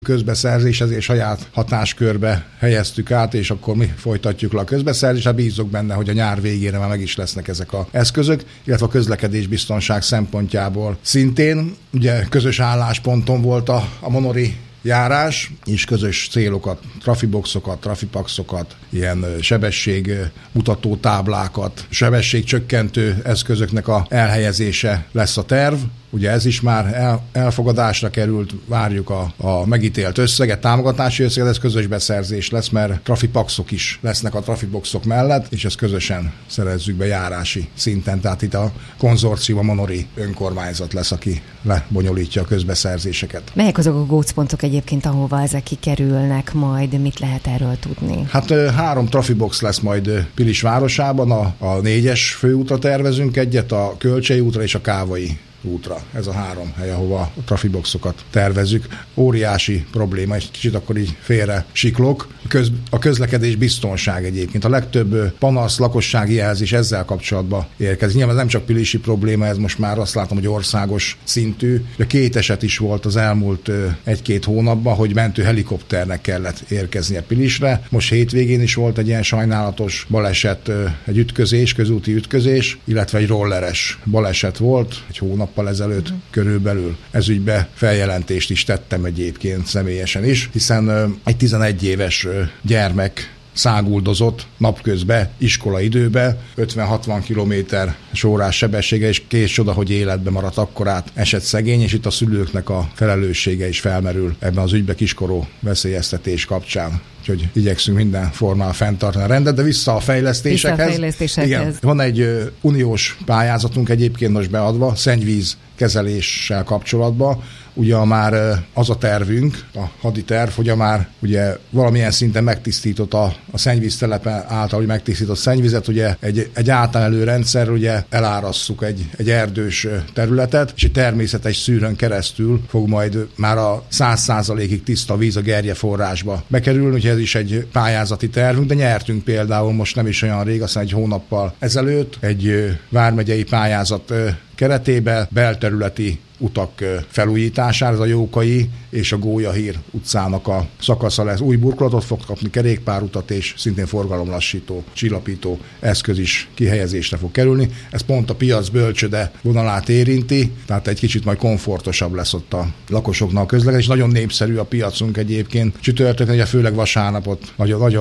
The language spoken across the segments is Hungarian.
közbeszerzés, ezért saját hatáskörbe helyeztük át, és akkor mi folytatjuk le a közbeszerzést. Hát bízok benne, hogy a nyár végére már meg is lesznek ezek az eszközök, illetve a közlekedésbiztonság szempontjából szintén. Ugye közös állásponton volt a Monori járás, és közös célokat, trafiboxokat, trafipaxokat, ilyen sebességmutató táblákat, sebességcsökkentő eszközöknek a elhelyezése lesz a terv. Ugye ez is már elfogadásra került, várjuk a megítélt összeget, támogatási összeget, ez közös beszerzés lesz, mert trafipaxok is lesznek a trafiboxok mellett, és ezt közösen szerezzük be járási szinten. Tehát itt a konzorcium, a Monori önkormányzat lesz, aki lebonyolítja a közbeszerzéseket. Melyek azok a gócpontok egyébként, ahova ezek kikerülnek majd? Mit lehet erről tudni? Hát 3 trafibox lesz majd Pilis városában, a 4-es főútra tervezünk egyet, a Kölcsei útra és a Kávai útra. Ez a 3 hely, ahova a trafiboxokat tervezzük. Óriási probléma, egy kicsit akkor így félre siklok. A közlekedés biztonság egyébként. A legtöbb panasz, lakossági jelzés ezzel kapcsolatban érkezik. Nyilván ez nem csak pilisi probléma, ez most már azt látom, hogy országos szintű. De 2 eset is volt az elmúlt 1-2 hónapban, hogy mentő helikopternek kellett érkeznie Pilisre. Most hétvégén is volt egy ilyen sajnálatos baleset, egy ütközés, közúti ütközés, illetve egy rolleres baleset volt egy hónappal ezelőtt körülbelül. Ezügybe feljelentést is tettem egyébként személyesen is, hiszen egy 11 éves gyermek száguldozott napközben, iskolaidőben, 50-60 km/h sebessége, és kész csoda, hogy életben maradt, akkor át esett szegény, és itt a szülőknek a felelőssége is felmerül ebben az ügyben kiskorú veszélyeztetés kapcsán. Úgyhogy igyekszünk minden formán fenntartani a rendet, de vissza a fejlesztésekhez. Igen, van egy uniós pályázatunk egyébként most beadva, szennyvíz kezeléssel kapcsolatban. Ugye már az a tervünk, a haditerv, hogy már ugye valamilyen szinten megtisztított a szennyvíztelepe által, hogy megtisztított szennyvizet, ugye egy átemelő rendszer, ugye elárasszuk egy erdős területet, és egy természetes szűrőn keresztül fog majd már a 100%-ig tiszta víz a Gerje forrásba bekerülni, úgyhogy ez is egy pályázati tervünk, de nyertünk például most nem is olyan rég, aztán egy hónappal ezelőtt egy vármegyei pályázat keretében belterületi utak felújítására, ez a Jókai és a Gólyahír utcának a szakasza lesz. Új burkolatot fog kapni, kerékpárutat és szintén forgalomlassító, csillapító eszköz is kihelyezésre fog kerülni. Ez pont a piac bölcsöde vonalát érinti, tehát egy kicsit majd komfortosabb lesz ott a lakosoknak a közlekedés. Nagyon népszerű a piacunk egyébként. Csütörtökön, ugye főleg vasárnapot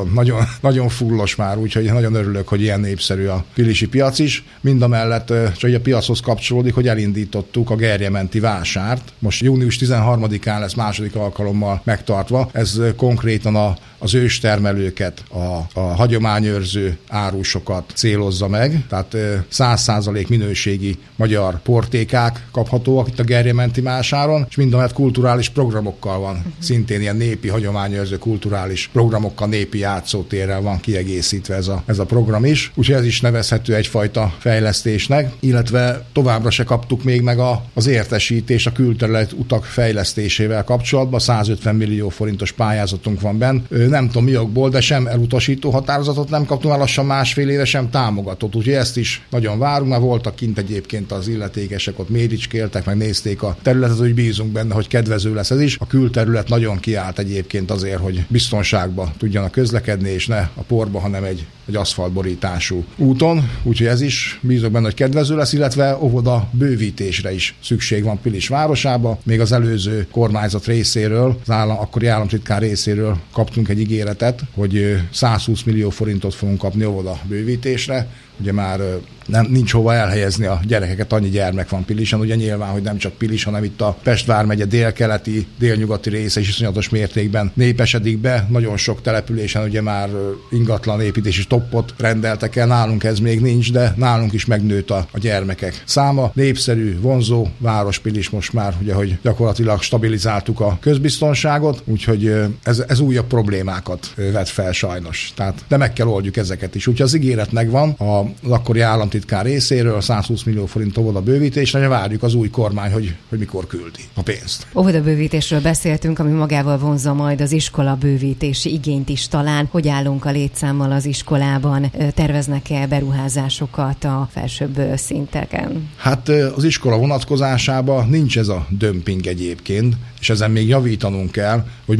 nagyon fullos már, úgyhogy nagyon örülök, hogy ilyen népszerű a pilisi piac is. Mindamellett csak a piachoz kapcsolódik, hogy elindítottuk a gerjementi vásárt. Most június 13-án lesz második alkalommal megtartva. Ez konkrétan az őstermelőket, a hagyományőrző árusokat célozza meg, tehát 100% minőségi magyar portékák kaphatóak itt a gerjementi vásáron, és mindamellett kulturális programokkal van, szintén ilyen népi hagyományőrző kulturális programokkal, népi játszótérrel van kiegészítve ez a program is, úgyhogy ez is nevezhető egyfajta fejlesztésnek, illetve továbbra se kaptuk még meg az értesítés a külterület utak fejlesztésével kapcsolatban. 150 millió forintos pályázatunk van benn. Nem tudom mi okból, de sem elutasító határozatot nem kaptunk, már lassan másfél éve sem támogatott. Úgyhogy ezt is nagyon várunk, mert voltak kint egyébként az illetékesek, ott méricskéltek, meg nézték a területet, hogy bízunk benne, hogy kedvező lesz ez is. A külterület nagyon kiállt egyébként azért, hogy biztonságban tudjanak közlekedni, és ne a porba, hanem egy aszfaltborítású úton. Úgyhogy ez is bízok benne, hogy kedvező lesz, illetve óvoda bővítésre is szükség van Pilis városába. Még az előző kormányzat részéről, az akkori államtitkár részéről kaptunk egy ígéretet, hogy 120 millió forintot fogunk kapni óvoda bővítésre. Ugye már nincs hova elhelyezni a gyerekeket, annyi gyermek van Pilisen, ugye nyilván, hogy nem csak Pilis, hanem itt a Pest vármegye délkeleti, délnyugati része is iszonyatos mértékben népesedik be. Nagyon sok településen ugye már ingatlan építési toppot rendeltek el, nálunk ez még nincs, de nálunk is megnőtt a gyermekek száma. Népszerű, vonzó város Pilis most már, ugye, hogy gyakorlatilag stabilizáltuk a közbiztonságot, úgyhogy ez újabb problémákat vet fel sajnos. Tehát, de meg kell oldjuk ezeket is. Úgyhogy az ígéret megvan, a az akkori államtitkár részéről 120 millió forint óvodabővítésre, várjuk az új kormány, hogy mikor küldi a pénzt. Óvodabővítésről beszéltünk, ami magával vonzza majd az iskola bővítési igényt is talán. Hogy állunk a létszámmal az iskolában? Terveznek-e beruházásokat a felsőbb szinteken? Hát az iskola vonatkozásában nincs ez a dömping egyébként, és ezen még javítanunk kell, hogy